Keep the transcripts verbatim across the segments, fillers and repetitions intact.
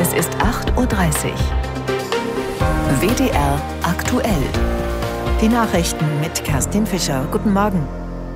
Es ist acht Uhr dreißig. W D R aktuell. Die Nachrichten mit Kerstin Fischer. Guten Morgen.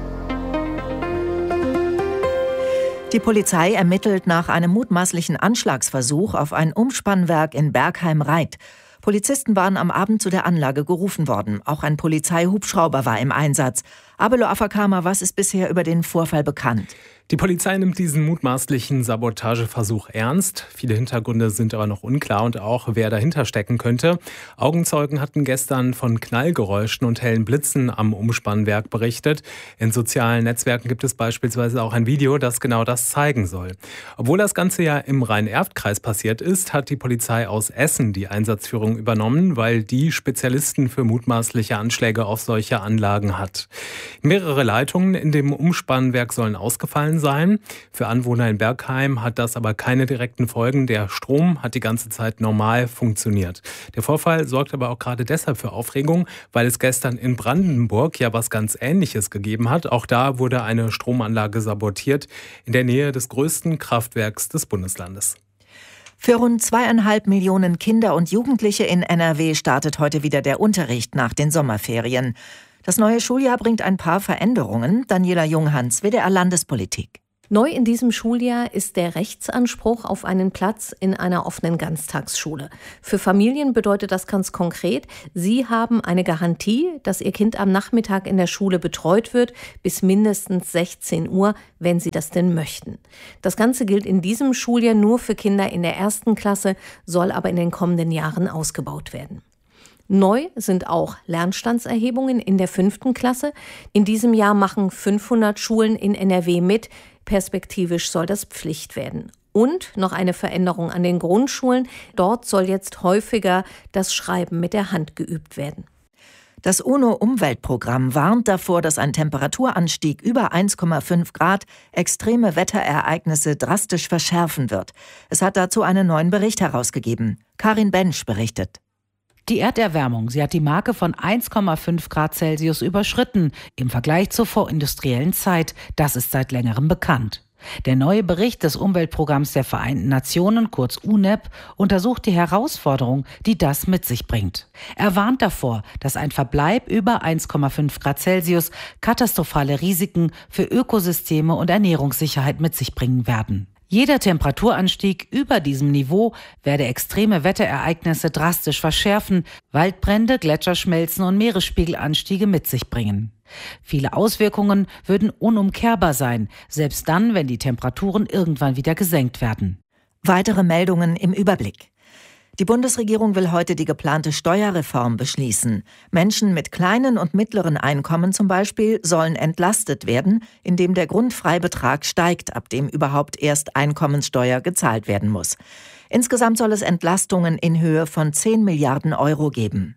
Die Polizei ermittelt nach einem mutmaßlichen Anschlagsversuch auf ein Umspannwerk in Bergheim-Reit. Polizisten waren am Abend zu der Anlage gerufen worden. Auch ein Polizeihubschrauber war im Einsatz. Abelo Afakama, was ist bisher über den Vorfall bekannt? Die Polizei nimmt diesen mutmaßlichen Sabotageversuch ernst. Viele Hintergründe sind aber noch unklar und auch, wer dahinter stecken könnte. Augenzeugen hatten gestern von Knallgeräuschen und hellen Blitzen am Umspannwerk berichtet. In sozialen Netzwerken gibt es beispielsweise auch ein Video, das genau das zeigen soll. Obwohl das Ganze ja im Rhein-Erft-Kreis passiert ist, hat die Polizei aus Essen die Einsatzführung übernommen, weil die Spezialisten für mutmaßliche Anschläge auf solche Anlagen hat. Mehrere Leitungen in dem Umspannwerk sollen ausgefallen sein. Für Anwohner in Bergheim hat das aber keine direkten Folgen. Der Strom hat die ganze Zeit normal funktioniert. Der Vorfall sorgt aber auch gerade deshalb für Aufregung, weil es gestern in Brandenburg ja was ganz Ähnliches gegeben hat. Auch da wurde eine Stromanlage sabotiert in der Nähe des größten Kraftwerks des Bundeslandes. Für rund zweieinhalb Millionen Kinder und Jugendliche in N R W startet heute wieder der Unterricht nach den Sommerferien. Das neue Schuljahr bringt ein paar Veränderungen. Daniela Junghans, W D R Landespolitik. Neu in diesem Schuljahr ist der Rechtsanspruch auf einen Platz in einer offenen Ganztagsschule. Für Familien bedeutet das ganz konkret, sie haben eine Garantie, dass ihr Kind am Nachmittag in der Schule betreut wird, bis mindestens sechzehn Uhr, wenn sie das denn möchten. Das Ganze gilt in diesem Schuljahr nur für Kinder in der ersten Klasse, soll aber in den kommenden Jahren ausgebaut werden. Neu sind auch Lernstandserhebungen in der fünften Klasse. In diesem Jahr machen fünfhundert Schulen in N R W mit. Perspektivisch soll das Pflicht werden. Und noch eine Veränderung an den Grundschulen. Dort soll jetzt häufiger das Schreiben mit der Hand geübt werden. Das UNO-Umweltprogramm warnt davor, dass ein Temperaturanstieg über eins Komma fünf Grad extreme Wetterereignisse drastisch verschärfen wird. Es hat dazu einen neuen Bericht herausgegeben. Karin Bensch berichtet. Die Erderwärmung, sie hat die Marke von eins Komma fünf Grad Celsius überschritten im Vergleich zur vorindustriellen Zeit. Das ist seit längerem bekannt. Der neue Bericht des Umweltprogramms der Vereinten Nationen, kurz U N E P, untersucht die Herausforderung, die das mit sich bringt. Er warnt davor, dass ein Verbleib über eins Komma fünf Grad Celsius katastrophale Risiken für Ökosysteme und Ernährungssicherheit mit sich bringen werden. Jeder Temperaturanstieg über diesem Niveau werde extreme Wetterereignisse drastisch verschärfen, Waldbrände, Gletscherschmelzen und Meeresspiegelanstiege mit sich bringen. Viele Auswirkungen würden unumkehrbar sein, selbst dann, wenn die Temperaturen irgendwann wieder gesenkt werden. Weitere Meldungen im Überblick. Die Bundesregierung will heute die geplante Steuerreform beschließen. Menschen mit kleinen und mittleren Einkommen zum Beispiel sollen entlastet werden, indem der Grundfreibetrag steigt, ab dem überhaupt erst Einkommenssteuer gezahlt werden muss. Insgesamt soll es Entlastungen in Höhe von zehn Milliarden Euro geben.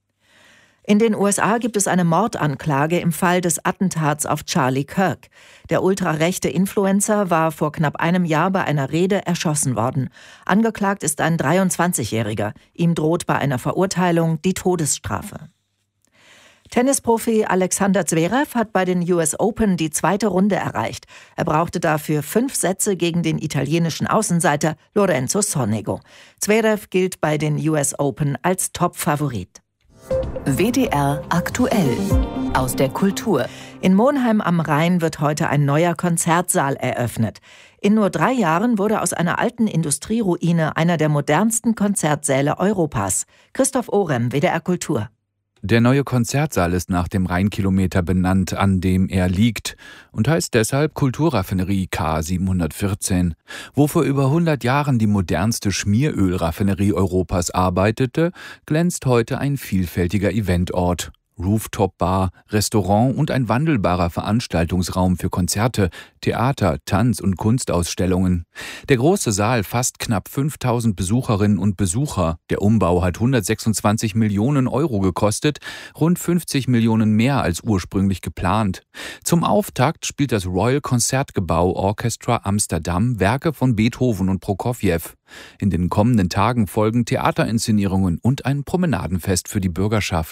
In den U S A gibt es eine Mordanklage im Fall des Attentats auf Charlie Kirk. Der ultrarechte Influencer war vor knapp einem Jahr bei einer Rede erschossen worden. Angeklagt ist ein dreiundzwanzigjähriger. Ihm droht bei einer Verurteilung die Todesstrafe. Tennisprofi Alexander Zverev hat bei den U S Open die zweite Runde erreicht. Er brauchte dafür fünf Sätze gegen den italienischen Außenseiter Lorenzo Sonego. Zverev gilt bei den U S Open als Top-Favorit. W D R aktuell aus der Kultur. In Monheim am Rhein wird heute ein neuer Konzertsaal eröffnet. In nur drei Jahren wurde aus einer alten Industrieruine einer der modernsten Konzertsäle Europas. Christoph Orem, W D R Kultur. Der neue Konzertsaal ist nach dem Rheinkilometer benannt, an dem er liegt, und heißt deshalb Kulturraffinerie K siebenhundertvierzehn. Wo vor über hundert Jahren die modernste Schmierölraffinerie Europas arbeitete, glänzt heute ein vielfältiger Eventort. Rooftop-Bar, Restaurant und ein wandelbarer Veranstaltungsraum für Konzerte, Theater, Tanz- und Kunstausstellungen. Der große Saal fasst knapp fünftausend Besucherinnen und Besucher. Der Umbau hat hundertsechsundzwanzig Millionen Euro gekostet, rund fünfzig Millionen mehr als ursprünglich geplant. Zum Auftakt spielt das Royal Concertgebouw Orchestra Amsterdam Werke von Beethoven und Prokofjew. In den kommenden Tagen folgen Theaterinszenierungen und ein Promenadenfest für die Bürgerschaft.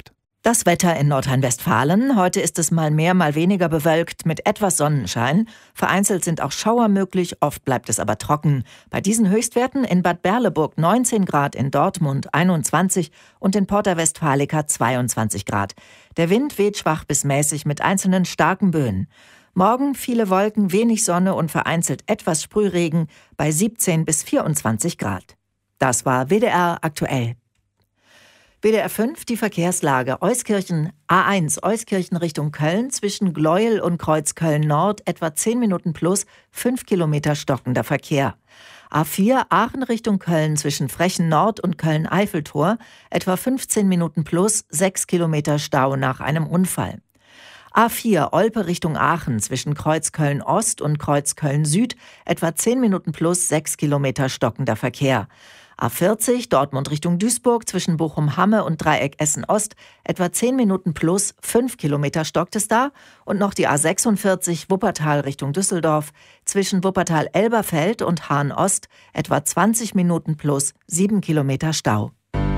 Das Wetter in Nordrhein-Westfalen. Heute ist es mal mehr, mal weniger bewölkt mit etwas Sonnenschein. Vereinzelt sind auch Schauer möglich, oft bleibt es aber trocken. Bei diesen Höchstwerten in Bad Berleburg neunzehn Grad, in Dortmund einundzwanzig und in Porta Westfalica zweiundzwanzig Grad. Der Wind weht schwach bis mäßig mit einzelnen starken Böen. Morgen viele Wolken, wenig Sonne und vereinzelt etwas Sprühregen bei siebzehn bis vierundzwanzig Grad. Das war W D R aktuell. W D R fünf, die Verkehrslage. Euskirchen A eins, Euskirchen Richtung Köln, zwischen Gleuel und Kreuzköln Nord, etwa zehn Minuten plus, fünf Kilometer stockender Verkehr. A vier, Aachen Richtung Köln, zwischen Frechen Nord und Köln-Eiffeltor, etwa fünfzehn Minuten plus, sechs Kilometer Stau nach einem Unfall. A vier, Olpe Richtung Aachen, zwischen Kreuzköln Ost und Kreuzköln Süd, etwa zehn Minuten plus, sechs Kilometer stockender Verkehr. A vierzig, Dortmund Richtung Duisburg, zwischen Bochum-Hamme und Dreieck Essen-Ost, etwa zehn Minuten plus, fünf Kilometer stockt es da. Und noch die A sechsundvierzig, Wuppertal Richtung Düsseldorf, zwischen Wuppertal-Elberfeld und Hahn-Ost, etwa zwanzig Minuten plus, sieben Kilometer Stau.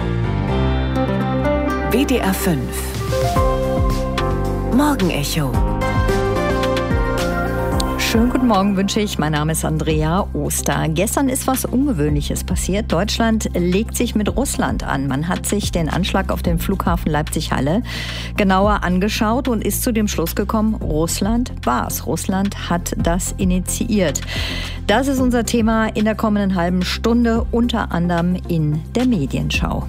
W D R fünf Morgenecho. Schönen guten Morgen wünsche ich. Mein Name ist Andrea Oster. Gestern ist was Ungewöhnliches passiert. Deutschland legt sich mit Russland an. Man hat sich den Anschlag auf den Flughafen Leipzig-Halle genauer angeschaut und ist zu dem Schluss gekommen, Russland war's. Russland hat das initiiert. Das ist unser Thema in der kommenden halben Stunde, unter anderem in der Medienschau.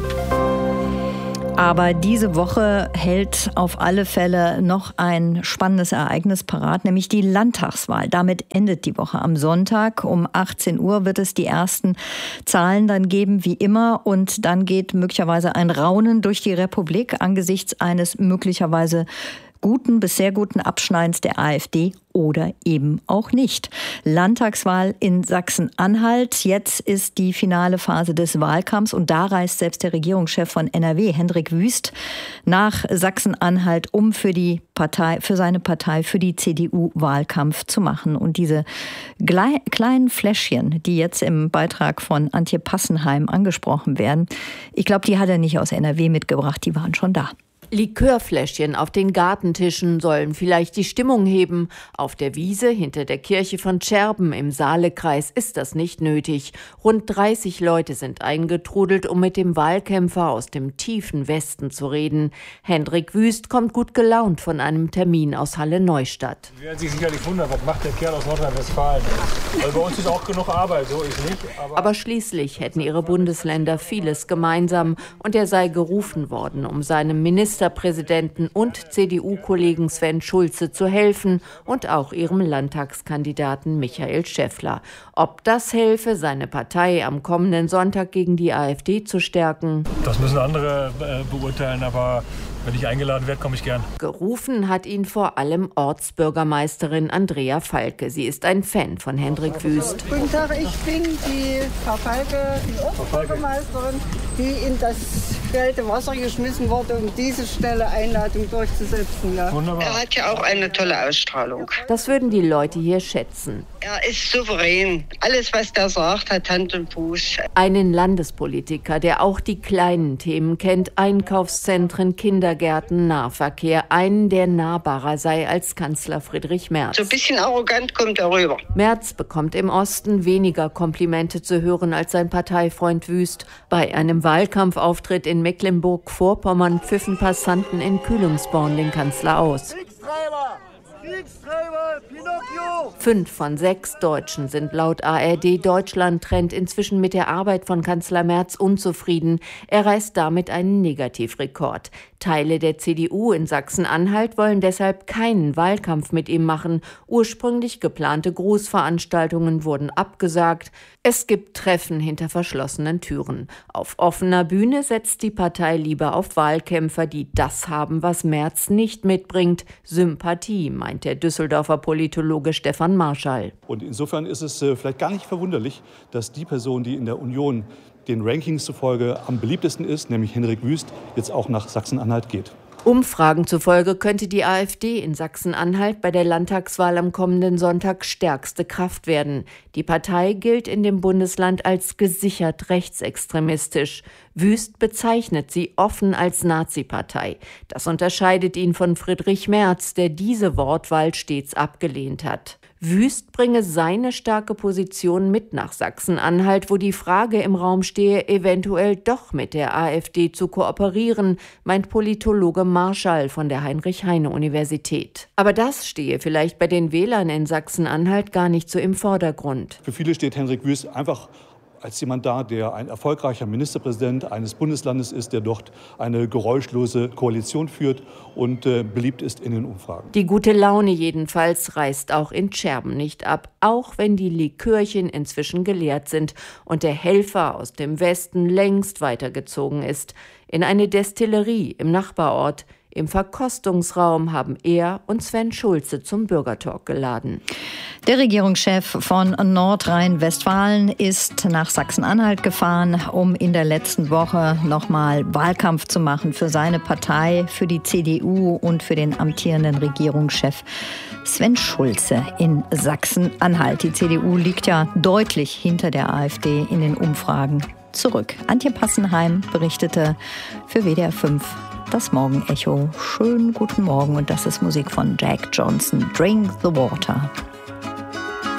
Aber diese Woche hält auf alle Fälle noch ein spannendes Ereignis parat, nämlich die Landtagswahl. Damit endet die Woche am Sonntag. Um achtzehn Uhr wird es die ersten Zahlen dann geben, wie immer. Und dann geht möglicherweise ein Raunen durch die Republik angesichts eines möglicherweise guten bis sehr guten Abschneidens der AfD oder eben auch nicht. Landtagswahl in Sachsen-Anhalt. Jetzt ist die finale Phase des Wahlkampfs und da reist selbst der Regierungschef von N R W, Hendrik Wüst, nach Sachsen-Anhalt, um für die Partei, für seine Partei, für die C D U Wahlkampf zu machen. Und diese glei- kleinen Fläschchen, die jetzt im Beitrag von Antje Passenheim angesprochen werden, ich glaube, die hat er nicht aus N R W mitgebracht, die waren schon da. Likörfläschchen auf den Gartentischen sollen vielleicht die Stimmung heben. Auf der Wiese hinter der Kirche von Tscherben im Saalekreis ist das nicht nötig. Rund dreißig Leute sind eingetrudelt, um mit dem Wahlkämpfer aus dem tiefen Westen zu reden. Hendrik Wüst kommt gut gelaunt von einem Termin aus Halle-Neustadt. Sie werden sich sicherlich wundern, was macht der Kerl aus Nordrhein-Westfalen? Also bei uns ist auch genug Arbeit, so ist nicht. Aber, aber schließlich hätten ihre Bundesländer vieles gemeinsam und er sei gerufen worden, um seinem Minister Ministerpräsidenten und C D U-Kollegen Sven Schulze zu helfen und auch ihrem Landtagskandidaten Michael Schäffler. Ob das helfe, seine Partei am kommenden Sonntag gegen die AfD zu stärken? Das müssen andere äh, beurteilen, aber wenn ich eingeladen werde, komme ich gern. Gerufen hat ihn vor allem Ortsbürgermeisterin Andrea Falke. Sie ist ein Fan von Hendrik Wüst. Guten Tag, ich bin die Frau Falke, die Ortsbürgermeisterin, die in das kalte Wasser geschmissen wurde, um diese Stelle Einladung durchzusetzen. Ja. Wunderbar. Er hat ja auch eine tolle Ausstrahlung. Das würden die Leute hier schätzen. Er ist souverän. Alles, was der sagt, hat Hand und Fuß. Einen Landespolitiker, der auch die kleinen Themen kennt, Einkaufszentren, Kindergärten, Nahverkehr, einen, der nahbarer sei als Kanzler Friedrich Merz. So ein bisschen arrogant kommt er rüber. Merz bekommt im Osten weniger Komplimente zu hören als sein Parteifreund Wüst. Bei einem Wahlkampfauftritt in Mecklenburg-Vorpommern pfiffen Passanten in Kühlungsborn den Kanzler aus. Fünf von sechs Deutschen sind laut A R D Deutschland-Trend inzwischen mit der Arbeit von Kanzler Merz unzufrieden. Er reißt damit einen Negativrekord. Teile der C D U in Sachsen-Anhalt wollen deshalb keinen Wahlkampf mit ihm machen. Ursprünglich geplante Grußveranstaltungen wurden abgesagt. Es gibt Treffen hinter verschlossenen Türen. Auf offener Bühne setzt die Partei lieber auf Wahlkämpfer, die das haben, was Merz nicht mitbringt. Sympathie, meint der Düsseldorfer Politologe Stefan Marschall. Und insofern ist es äh, vielleicht gar nicht verwunderlich, dass die Person, die in der Union den Rankings zufolge am beliebtesten ist, nämlich Hendrik Wüst, jetzt auch nach Sachsen-Anhalt geht. Umfragen zufolge könnte die AfD in Sachsen-Anhalt bei der Landtagswahl am kommenden Sonntag stärkste Kraft werden. Die Partei gilt in dem Bundesland als gesichert rechtsextremistisch. Wüst bezeichnet sie offen als Nazi-Partei. Das unterscheidet ihn von Friedrich Merz, der diese Wortwahl stets abgelehnt hat. Wüst bringe seine starke Position mit nach Sachsen-Anhalt, wo die Frage im Raum stehe, eventuell doch mit der AfD zu kooperieren, meint Politologe Marschall von der Heinrich-Heine-Universität. Aber das stehe vielleicht bei den Wählern in Sachsen-Anhalt gar nicht so im Vordergrund. Für viele steht Henrik Wüst einfach als jemand da, der ein erfolgreicher Ministerpräsident eines Bundeslandes ist, der dort eine geräuschlose Koalition führt und äh, beliebt ist in den Umfragen. Die gute Laune jedenfalls reißt auch in Scherben nicht ab, auch wenn die Likörchen inzwischen geleert sind und der Helfer aus dem Westen längst weitergezogen ist. In eine Destillerie im Nachbarort. Im Verkostungsraum haben er und Sven Schulze zum Bürgertalk geladen. Der Regierungschef von Nordrhein-Westfalen ist nach Sachsen-Anhalt gefahren, um in der letzten Woche nochmal Wahlkampf zu machen für seine Partei, für die C D U und für den amtierenden Regierungschef Sven Schulze in Sachsen-Anhalt. Die C D U liegt ja deutlich hinter der AfD in den Umfragen zurück. Antje Passenheim berichtete für W D R fünf. Das Morgenecho. Schönen guten Morgen und das ist Musik von Jack Johnson. Drink the Water.